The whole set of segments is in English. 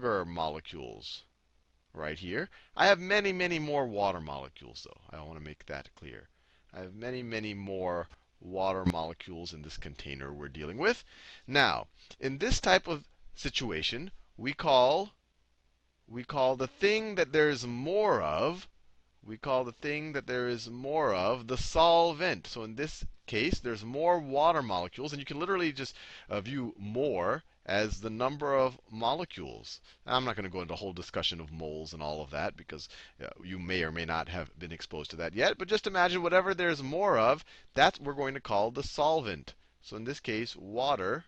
sugar molecules right here. I have many, many more water molecules, though. I want to make that clear. I have many, many more water molecules in this container we're dealing with. Now, in this type of situation, we call the thing that there's more of, the solvent. So in this case, there's more water molecules, and you can literally just view more as the number of molecules. Now, I'm not going to go into a whole discussion of moles and all of that because you may or may not have been exposed to that yet. But just imagine whatever there's more of, that's what we're going to call the solvent. So in this case, water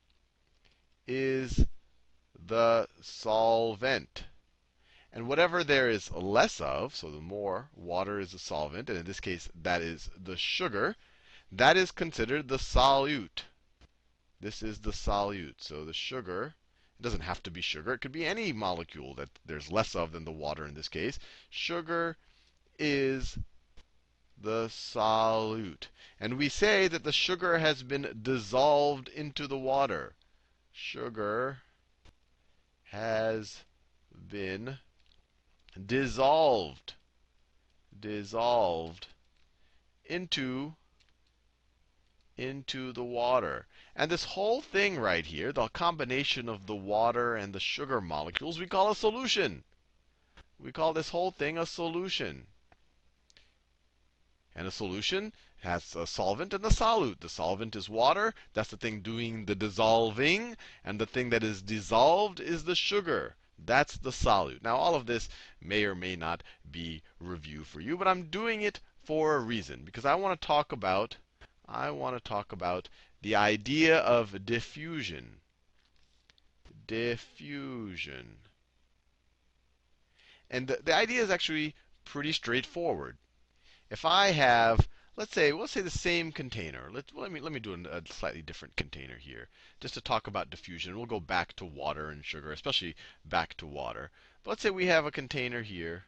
is the solvent. And whatever there is less of, so the more, water is the solvent, and in this case, that is the sugar, that is considered the solute. This is the solute. So the sugar, it doesn't have to be sugar. It could be any molecule that there's less of than the water in this case. Sugar is the solute. And we say that the sugar has been dissolved into the water. Sugar has been dissolved into the water. And this whole thing right here, the combination of the water and the sugar molecules, we call a solution. We call this whole thing a solution. And a solution has a solvent and a solute. The solvent is water. That's the thing doing the dissolving. And the thing that is dissolved is the sugar. That's the solute. Now, all of this may or may not be review for you, but I'm doing it for a reason, because I want to talk about the idea of diffusion. Diffusion. And the idea is actually pretty straightforward. If I have, let's say the same container. Let me do a slightly different container here, just to talk about diffusion. We'll go back to water and sugar, especially back to water. But let's say we have a container here.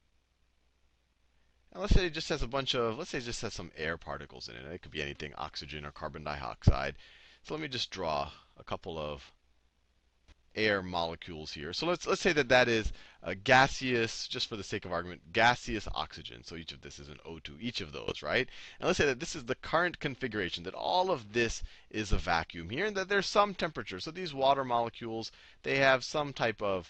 And let's say it just has some air particles in it. It could be anything, oxygen or carbon dioxide. So let me just draw a couple of air molecules here. So let's say that is a gaseous, just for the sake of argument, gaseous oxygen. So each of this is an O2, each of those, right? And let's say that this is the current configuration, that all of this is a vacuum here, and that there's some temperature. So these water molecules, they have some type of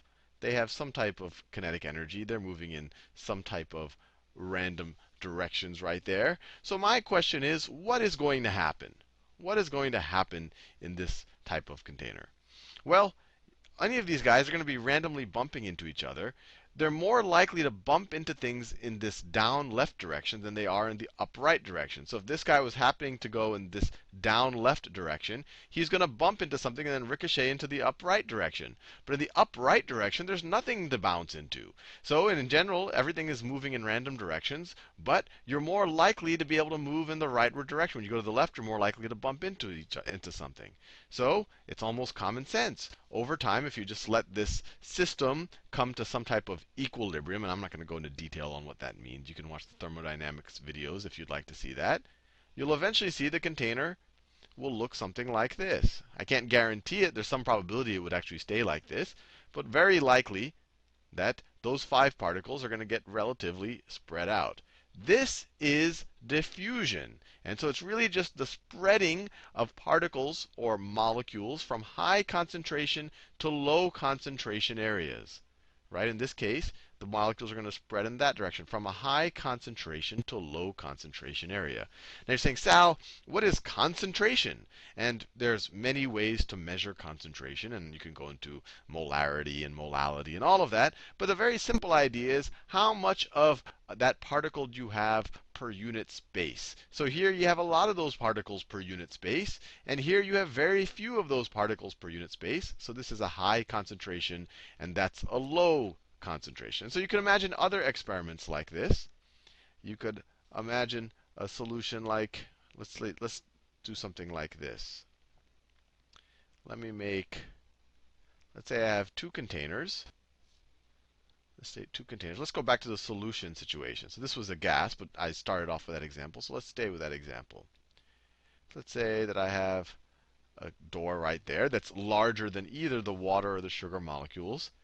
kinetic energy. They're moving in some type of random directions right there. So my question is, what is going to happen? What is going to happen in this type of container? Well, any of these guys are going to be randomly bumping into each other. They're more likely to bump into things in this down left direction than they are in the up right direction. So if this guy was happening to go in this down left direction, he's going to bump into something and then ricochet into the up right direction. But in the up right direction, there's nothing to bounce into. So in general, everything is moving in random directions, but you're more likely to be able to move in the rightward direction. When you go to the left, you're more likely to bump into something. So it's almost common sense. Over time, if you just let this system come to some type of equilibrium, and I'm not going to go into detail on what that means. You can watch the thermodynamics videos if you'd like to see that. You'll eventually see the container will look something like this. I can't guarantee it. There's some probability it would actually stay like this, but very likely that those 5 particles are going to get relatively spread out. This is diffusion. And so it's really just the spreading of particles or molecules from high concentration to low concentration areas. Right? In this case, the molecules are going to spread in that direction, from a high concentration to low concentration area. Now you're saying, Sal, what is concentration? And there's many ways to measure concentration, and you can go into molarity and molality and all of that. But the very simple idea is how much of that particle do you have per unit space. So here you have a lot of those particles per unit space, and here you have very few of those particles per unit space. So this is a high concentration, and that's a low concentration. So you can imagine other experiments like this. You could imagine a solution like, let's do something like this. Let's say I have 2 containers. Let's go back to the solution situation. So this was a gas, but I started off with that example. So let's stay with that example. Let's say that I have a door right there that's larger than either the water or the sugar molecules.